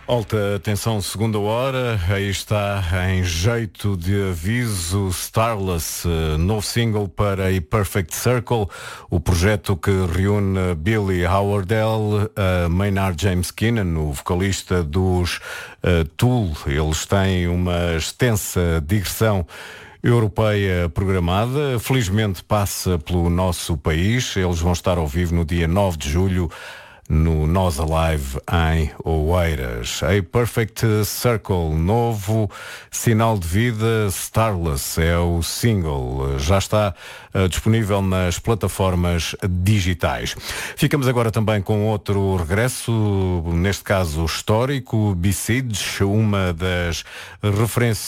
Alta atenção, segunda hora, aí está em jeito de aviso Starless, novo single para A Perfect Circle, o projeto que reúne Billy Howardell, Maynard James Keenan, o vocalista dos Tool. Eles têm uma extensa digressão europeia programada, felizmente passa pelo nosso país. Eles vão estar ao vivo no dia 9 de julho no Nós Alive em Oeiras. A Perfect Circle, novo sinal de vida, Starless é o single, já está disponível nas plataformas digitais. Ficamos agora também com outro regresso, neste caso histórico, Besiege, uma das referências